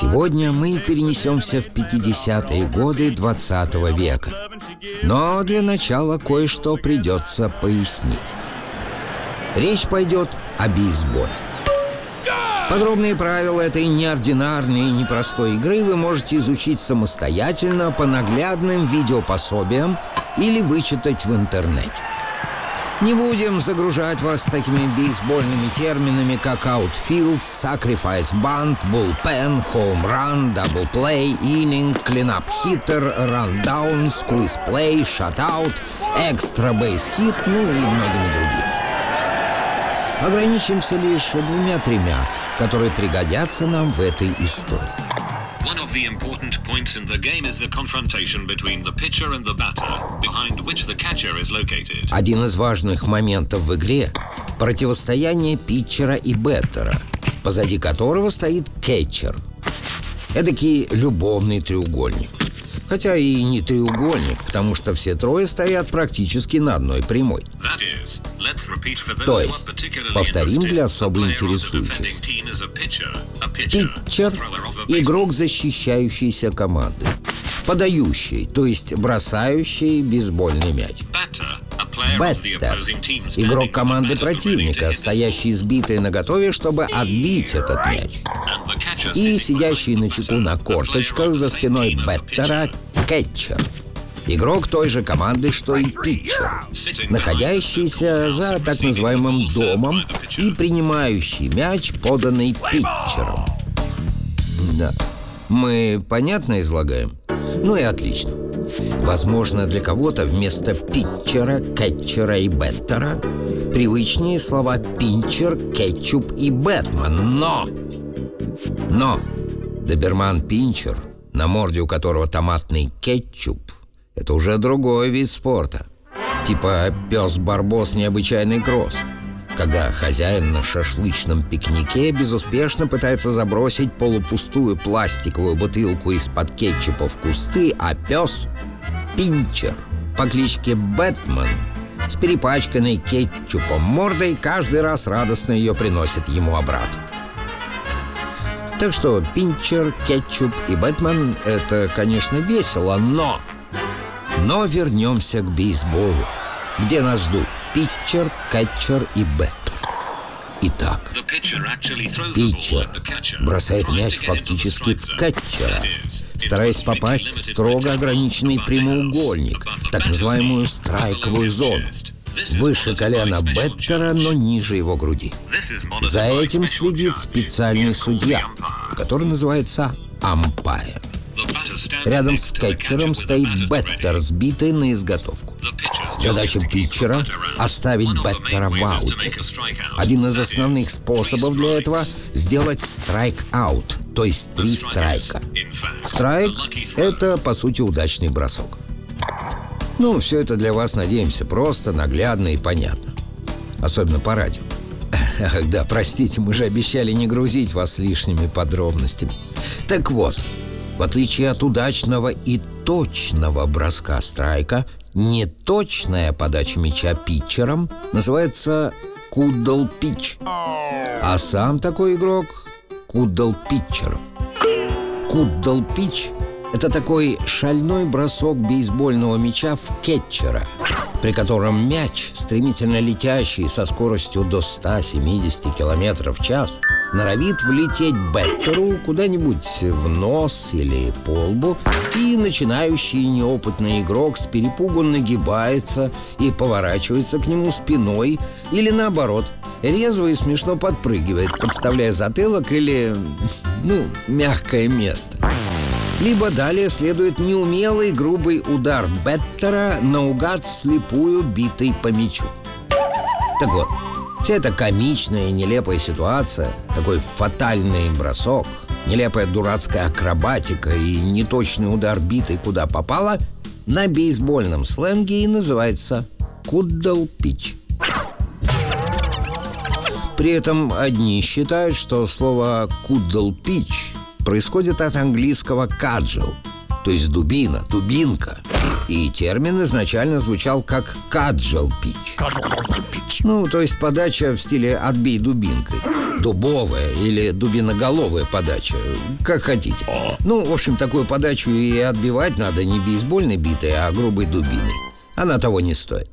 Сегодня мы перенесемся в 50-е годы 20 века. Но для начала кое-что придется пояснить. Речь пойдет о бейсболе. Подробные правила этой неординарной и непростой игры вы можете изучить самостоятельно по наглядным видеопособиям или вычитать в интернете. Не будем загружать вас такими бейсбольными терминами, как outfield, sacrifice bunt, bullpen, home run, double play, inning, cleanup hitter, rundown, squeeze play, shutout, extra base hit, ну и многими другими. Ограничимся лишь двумя-тремя, которые пригодятся нам в этой истории. One of the important points in the game is the confrontation between the pitcher and the batter, behind which the catcher is located. Один из важных моментов в игре – противостояние питчера и бэттера, позади которого стоит кетчер. Эдакий любовный треугольник. Хотя и не треугольник, потому что все трое стоят практически на одной прямой. То есть, повторим для особо интересующихся. Питчер – игрок защищающейся команды. Подающий, то есть бросающий бейсбольный мяч. Бэттер – игрок команды противника, стоящий сбитый наготове, чтобы отбить этот мяч. И сидящий на чеку на корточках за спиной бэттера – кетчер. Игрок той же команды, что и питчер, находящийся за так называемым домом и принимающий мяч, поданный питчером. Да. Мы понятно излагаем? Ну и отлично. Возможно, для кого-то вместо питчера, кетчера и бэттера привычнее слова пинчер, кетчуп и бэтмен. Но доберман-пинчер, на морде у которого томатный кетчуп, это уже другой вид спорта. Типа пес-барбос необычайный кросс, когда хозяин на шашлычном пикнике безуспешно пытается забросить полупустую пластиковую бутылку из-под кетчупа в кусты, а пес — пинчер по кличке Бэтмен с перепачканной кетчупом мордой каждый раз радостно ее приносит ему обратно. Так что пинчер, кетчуп и Бэтмен — это, конечно, весело, но вернемся к бейсболу, где нас ждут питчер, кетчер и бэттер. Итак, питчер бросает мяч фактически в кетчера, стараясь попасть в строго ограниченный прямоугольник, так называемую страйковую зону, выше колена бэттера, но ниже его груди. За этим следит специальный судья, который называется ампайр. Рядом с кетчером стоит бэттер, сбитый на изготовку. Задача питчера — оставить бэттера в ауте. Один из основных способов для этого — сделать страйк-аут, то есть 3 страйка. Страйк — это, по сути, удачный бросок. Ну, все это для вас, надеемся, просто, наглядно и понятно. Особенно по радио. Ах да, простите, мы же обещали не грузить вас лишними подробностями. Так вот, в отличие от удачного и точного броска страйка, неточная подача мяча питчером называется кудл-питч, а сам такой игрок — кудл-питчером. Кудл-питч — это такой шальной бросок бейсбольного мяча в кетчера, при котором мяч, стремительно летящий со скоростью до 170 км в час, норовит влететь бэттеру куда-нибудь в нос или по лбу, и начинающий неопытный игрок с перепугу нагибается и поворачивается к нему спиной, или наоборот, резво и смешно подпрыгивает, подставляя затылок или, мягкое место. Либо далее следует неумелый грубый удар бэттера, наугад вслепую битый по мячу. Так вот, вся эта комичная и нелепая ситуация, такой фатальный бросок, нелепая дурацкая акробатика и неточный удар битой куда попало, на бейсбольном сленге и называется кудл-питч. При этом одни считают, что слово кудл-питч происходит от английского «каджел», то есть дубина, дубинка. И термин изначально звучал как «каджал пич». Ну, то есть подача в стиле «отбей дубинкой». Дубовая или дубиноголовая подача, как хотите. Ну, в общем, такую подачу и отбивать надо не бейсбольной битой, а грубой дубиной. Она того не стоит.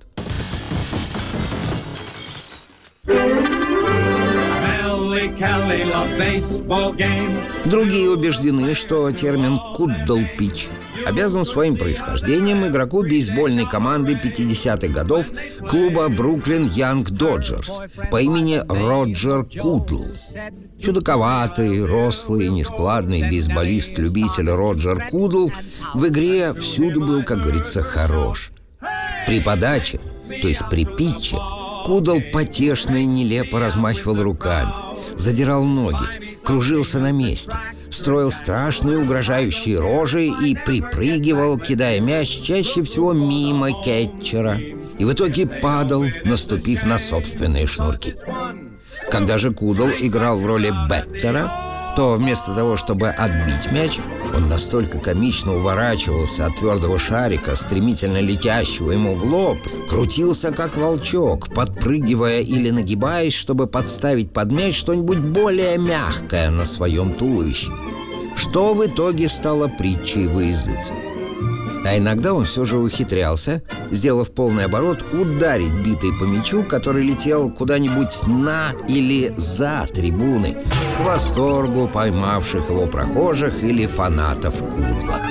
Другие убеждены, что термин «куддл пич» обязан своим происхождением игроку бейсбольной команды 50-х годов клуба Бруклин Янг Доджерс по имени Роджер Кудл. Чудаковатый, рослый, нескладный бейсболист-любитель Роджер Кудл в игре всюду был, как говорится, хорош. При подаче, то есть при питче, Кудл потешно и нелепо размахивал руками, задирал ноги, кружился на месте, строил страшные угрожающие рожи и припрыгивал, кидая мяч чаще всего мимо кетчера, и в итоге падал, наступив на собственные шнурки. Когда же Кудл играл в роли беттера, то вместо того, чтобы отбить мяч, он настолько комично уворачивался от твердого шарика, стремительно летящего ему в лоб, крутился как волчок, подпрыгивая или нагибаясь, чтобы подставить под мяч что-нибудь более мягкое на своем туловище, что в итоге стало притчей во языцах. А иногда он все же ухитрялся, сделав полный оборот, ударить битой по мячу, который летел куда-нибудь на или за трибуны, к восторгу поймавших его прохожих или фанатов Кудла.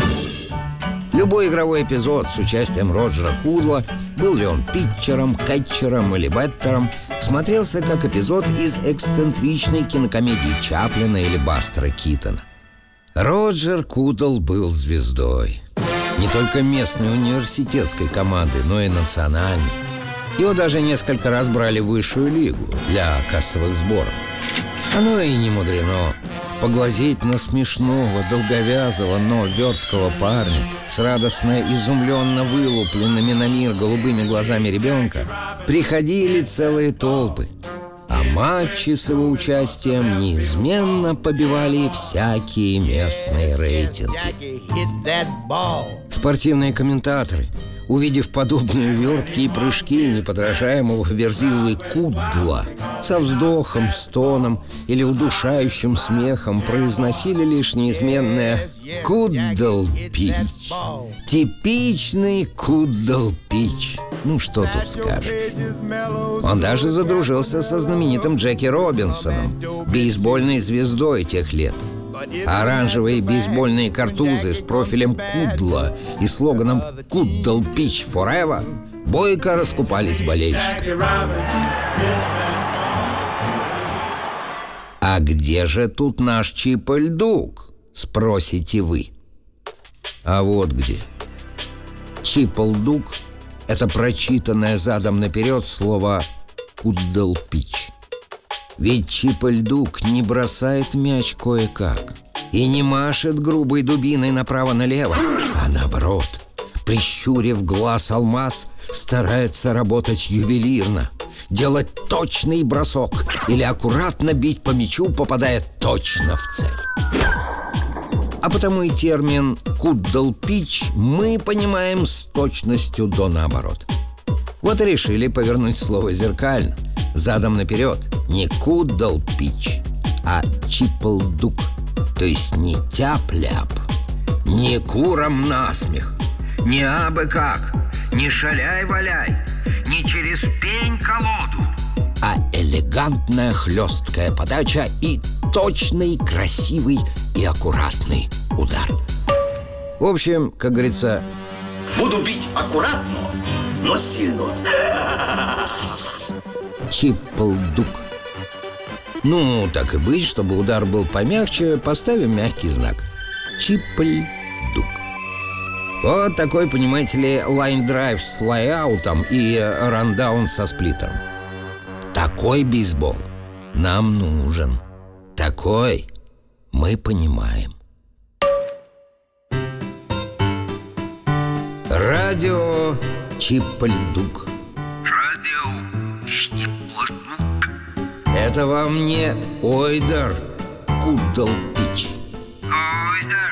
Любой игровой эпизод с участием Роджера Кудла, был ли он питчером, кетчером или беттером, смотрелся как эпизод из эксцентричной кинокомедии Чаплина или Бастера Китона. Роджер Кудл был звездой. Не только местной университетской команды, но и национальной. Его даже несколько раз брали в высшую лигу для кассовых сборов. Оно и не мудрено. Поглазеть на смешного, долговязого, но верткого парня с радостно изумленно вылупленными на мир голубыми глазами ребенка приходили целые толпы. А матчи с его участием неизменно побивали всякие местные рейтинги. Спортивные комментаторы, увидев подобные вертки и прыжки неподражаемого Верзилы Кудла, со вздохом, стоном или удушающим смехом произносили лишь неизменное «Кудл пич». Типичный Кудл пич. Ну, что тут скажешь. Он даже задружился со знаменитым Джеки Робинсоном, бейсбольной звездой тех лет. А оранжевые бейсбольные картузы с профилем Кудла и слоганом «Кудл пич forever» бойко раскупались болельщиками. А где же тут наш Чип-Эль-Дук, спросите вы? А вот где. Чип-Эль-Дук — это прочитанное задом наперед слово «Кудл пич». Ведь Чип-Эль-Дук не бросает мяч кое-как и не машет грубой дубиной направо-налево, а наоборот, прищурив глаз алмаз, старается работать ювелирно, делать точный бросок или аккуратно бить по мячу, попадая точно в цель. А потому и термин «кудл пич» мы понимаем с точностью до наоборот. Вот и решили повернуть слово зеркально, задом наперед. Не «кудл пич», а «Чип-Эль-Дук». То есть не тяп-ляп, не курам насмех, не абы как, не шаляй-валяй, не через пень-колоду, а элегантная хлесткая подача и точный, красивый и аккуратный удар. В общем, как говорится, буду бить аккуратно, но сильно. Чип-Эль-Дук. Ну, так и быть, чтобы удар был помягче, поставим мягкий знак. Чип-Эль-Дук. Вот такой, понимаете ли, лайн-драйв с флай-аутом и рандаун со сплиттером. Такой бейсбол нам нужен. Такой мы понимаем. Радио Чип-Эль-Дук. Радио Чип-Эль-Дук. Это вам не Ойдар Кудл пич. Ойдар